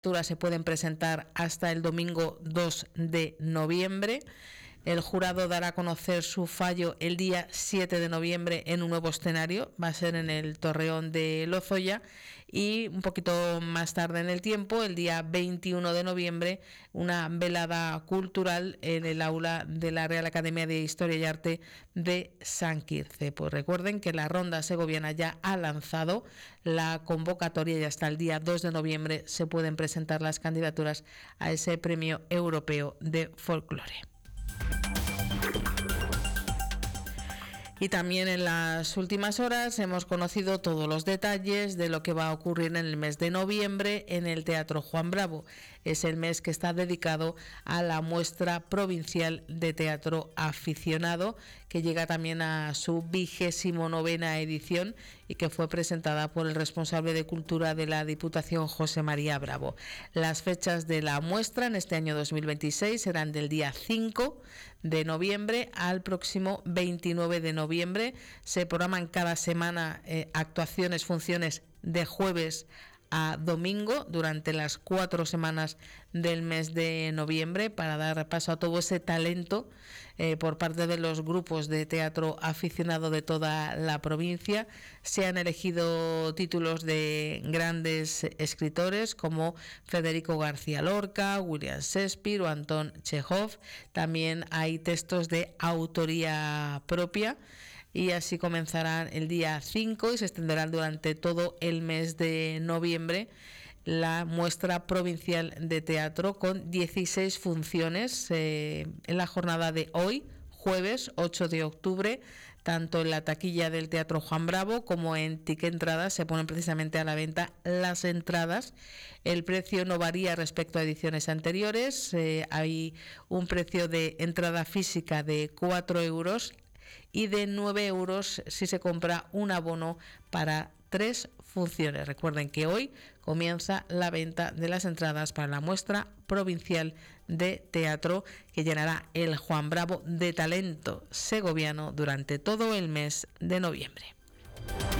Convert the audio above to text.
Se pueden presentar hasta el domingo 2 de noviembre. El jurado dará a conocer su fallo el día 7 de noviembre en un nuevo escenario, va a ser en el Torreón de Lozoya, y un poquito más tarde en el tiempo, el día 21 de noviembre, una velada cultural en el aula de la Real Academia de Historia y Arte de San Quirce. Pues recuerden que la Ronda Segoviana ya ha lanzado la convocatoria y hasta el día 2 de noviembre se pueden presentar las candidaturas a ese Premio Europeo de Folclore. Y también en las últimas horas hemos conocido todos los detalles de lo que va a ocurrir en el mes de noviembre en el Teatro Juan Bravo. Es el mes que está dedicado a la muestra provincial de teatro aficionado, que llega también a su 29ª edición y que fue presentada por el responsable de Cultura de la Diputación, José María Bravo. Las fechas de la muestra en este año 2026 serán del día 5 de noviembre al próximo 29 de noviembre. Se programan cada semana actuaciones, funciones de jueves a domingo durante las 4 semanas del mes de noviembre para dar paso a todo ese talento por parte de los grupos de teatro aficionado de toda la provincia. Se han elegido títulos de grandes escritores como Federico García Lorca, William Shakespeare o Anton Chekhov. También hay textos de autoría propia. Y así comenzarán el día 5 y se extenderán durante todo el mes de noviembre la muestra provincial de teatro con 16 funciones en la jornada de hoy, jueves 8 de octubre, tanto en la taquilla del Teatro Juan Bravo como en Ticket Entradas se ponen precisamente a la venta las entradas. El precio no varía respecto a ediciones anteriores, hay un precio de entrada física de 4 euros y de 9 euros si se compra un abono para 3 funciones. Recuerden que hoy comienza la venta de las entradas para la muestra provincial de teatro que llenará el Juan Bravo de talento segoviano durante todo el mes de noviembre.